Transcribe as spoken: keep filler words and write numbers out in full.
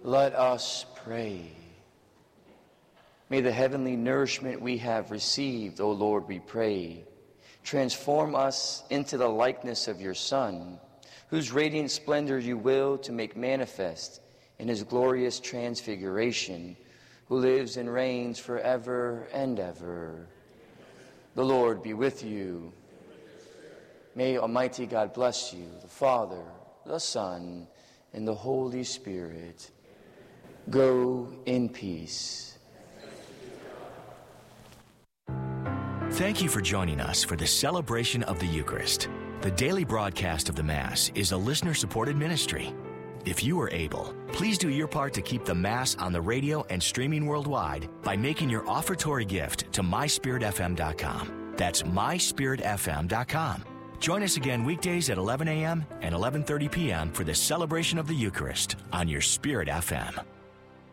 Let us pray. May the heavenly nourishment we have received, O Lord, we pray, transform us into the likeness of your Son, whose radiant splendor you will to make manifest in his glorious transfiguration, who lives and reigns forever and ever. The Lord be with you. May Almighty God bless you, the Father, the Son, and the Holy Spirit. Go in peace. Thank you for joining us for the celebration of the Eucharist. The daily broadcast of the Mass is a listener-supported ministry. If you are able, please do your part to keep the Mass on the radio and streaming worldwide by making your offertory gift to my spirit f m dot com. That's my spirit f m dot com. Join us again weekdays at eleven a.m. and eleven thirty p.m. for the celebration of the Eucharist on your Spirit F M.